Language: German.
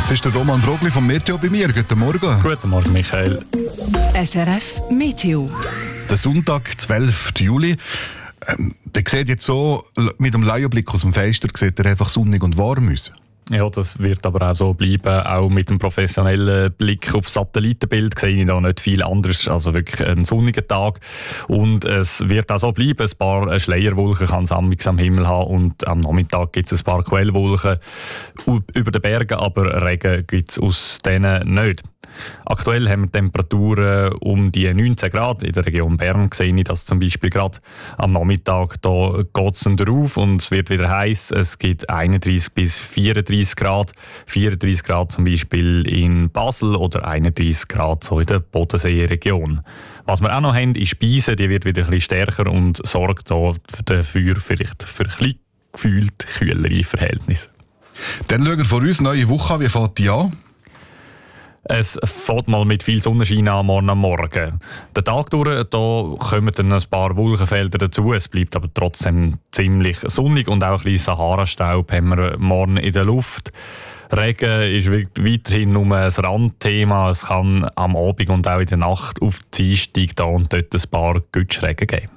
Jetzt ist der Roman Brogli vom Meteo bei mir. Guten Morgen. Guten Morgen, Michael. SRF Meteo. Der Sonntag, 12. Juli. Der sieht jetzt so, mit dem Laienblick aus dem Fenster, sieht er einfach sonnig und warm aus. Ja, das wird aber auch so bleiben. Auch mit dem professionellen Blick auf Satellitenbild sehe ich da nicht viel anderes. Also wirklich ein sonniger Tag. Und es wird auch so bleiben. Ein paar Schleierwolken kann es am Himmel haben. Und am Nachmittag gibt es ein paar Quellwolken über den Bergen. Aber Regen gibt es aus denen nicht. Aktuell haben wir Temperaturen um die 19 Grad. In der Region Bern sehe ich das zum Beispiel gerade am Nachmittag. Da geht es drauf und es wird wieder heiß. Es gibt 31 bis 34 Grad. 34 Grad zum Beispiel in Basel oder 31 Grad so in der Bodenseeregion. Was wir auch noch haben, ist Speise. Die wird wieder ein bisschen stärker und sorgt dafür vielleicht für ein bisschen gefühlt kühlere Verhältnisse. Dann schauen wir vor uns neue Woche an. Wie fängt die an? Es fängt mal mit viel Sonnenschein an am Morgen. Den Tag durch, da kommen dann ein paar Wolkenfelder dazu. Es bleibt aber trotzdem ziemlich sonnig und auch ein bisschen Sahara-Staub haben wir morgen in der Luft. Regen ist weiterhin nur ein Randthema. Es kann am Abend und auch in der Nacht auf die Dienstag da und dort ein paar Gütschregen geben.